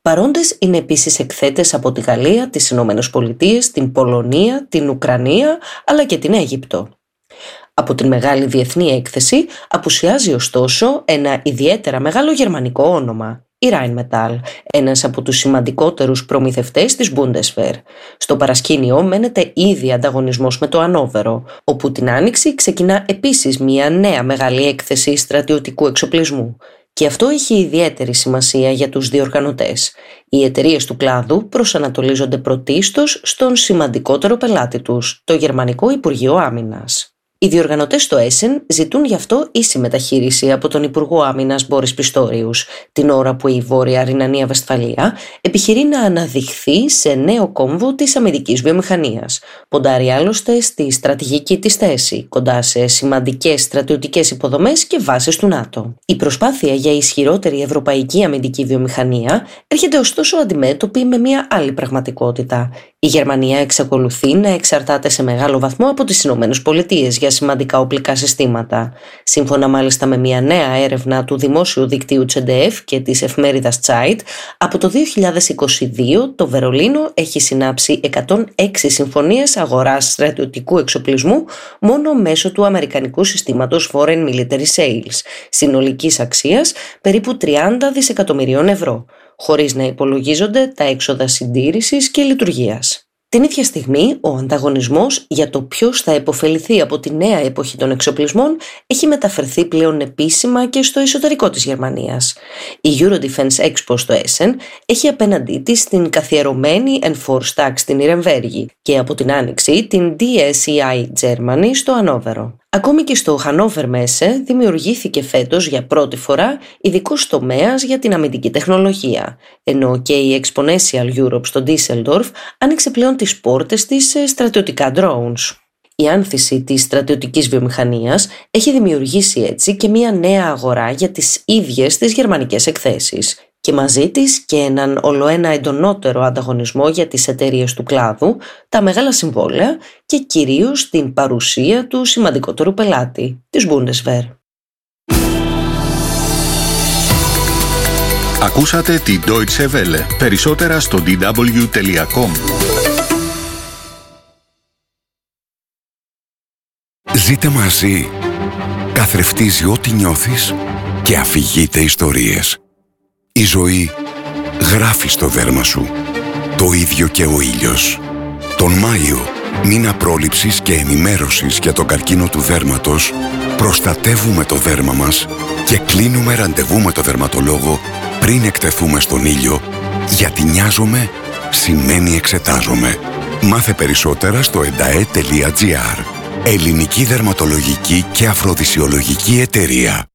Παρόντες είναι επίσης εκθέτες από τη Γαλλία, τις Ηνωμένες Πολιτείες, την Πολωνία, την Ουκρανία αλλά και την Αίγυπτο. Από την μεγάλη διεθνή έκθεση απουσιάζει ωστόσο ένα ιδιαίτερα μεγάλο γερμανικό όνομα, η Rheinmetall, ένας από τους σημαντικότερους προμηθευτές της Bundeswehr. Στο παρασκήνιο μένεται ήδη ανταγωνισμός με το Ανόβερο, όπου την Άνοιξη ξεκινά επίσης μια νέα μεγάλη έκθεση στρατιωτικού εξοπλισμού. Και αυτό έχει ιδιαίτερη σημασία για τους διοργανωτές. Οι εταιρείες του κλάδου προσανατολίζονται πρωτίστως στον σημαντικότερο πελάτη τους, το Γερμανικό Υπουργείο Άμυνας. Οι διοργανωτές στο Essen ζητούν γι' αυτό ίση μεταχείριση από τον Υπουργό Άμυνας Μπόρις Πιστόριους, την ώρα που η Βόρεια Ρινανία-Βεσφαλία επιχειρεί να αναδειχθεί σε νέο κόμβο της αμυντικής βιομηχανίας. Ποντάρει άλλωστε στη στρατηγική της θέση, κοντά σε σημαντικές στρατιωτικές υποδομές και βάσεις του ΝΑΤΟ. Η προσπάθεια για ισχυρότερη ευρωπαϊκή αμυντική βιομηχανία έρχεται ωστόσο αντιμέτωπη με μια άλλη πραγματικότητα. Η Γερμανία εξακολουθεί να εξαρτάται σε μεγάλο βαθμό από τις Ηνωμένες Πολιτείες για σημαντικά οπλικά συστήματα. Σύμφωνα μάλιστα με μια νέα έρευνα του δημόσιου δικτύου ZDF και της εφημερίδας Zeit, από το 2022 το Βερολίνο έχει συνάψει 106 συμφωνίες αγοράς στρατιωτικού εξοπλισμού μόνο μέσω του αμερικανικού συστήματος Foreign Military Sales, συνολικής αξίας περίπου 30 δισεκατομμυρίων ευρώ, χωρίς να υπολογίζονται τα έξοδα συντήρησης και λειτουργίας. Την ίδια στιγμή, ο ανταγωνισμός για το ποιος θα επωφεληθεί από τη νέα εποχή των εξοπλισμών έχει μεταφερθεί πλέον επίσημα και στο εσωτερικό της Γερμανίας. Η Eurodefense Expo στο Essen έχει απέναντί της την καθιερωμένη Enforce στην Νιρεμβέργη και από την Άνοιξη την DSEI Germany στο Ανόβερο. Ακόμη και στο Hannover Messe δημιουργήθηκε φέτος για πρώτη φορά ειδικός τομέας για την αμυντική τεχνολογία, ενώ και η Exponential Europe στο Düsseldorf άνοιξε πλέον τις πόρτες της σε στρατιωτικά drones. Η άνθηση της στρατιωτικής βιομηχανίας έχει δημιουργήσει έτσι και μια νέα αγορά για τις ίδιες τις γερμανικές εκθέσεις και μαζί της και έναν ολοένα εντονότερο ανταγωνισμό για τις εταιρείες του κλάδου, τα μεγάλα συμβόλαια και κυρίως την παρουσία του σημαντικότερου πελάτη, της Bundeswehr. Ακούσατε την Deutsche Welle. Περισσότερα στο dw.com. Ζείτε μαζί. Καθρεφτίζει ό,τι νιώθεις και αφηγείται ιστορίες. Η ζωή γράφει στο δέρμα σου. Το ίδιο και ο ήλιος. Τον Μάιο, μήνα πρόληψης και ενημέρωσης για τον καρκίνο του δέρματος, προστατεύουμε το δέρμα μας και κλείνουμε ραντεβού με το δερματολόγο πριν εκτεθούμε στον ήλιο, γιατί νοιάζομαι σημαίνει εξετάζομαι. Μάθε περισσότερα στο endae.gr. Ελληνική δερματολογική και αφροδισιολογική εταιρεία.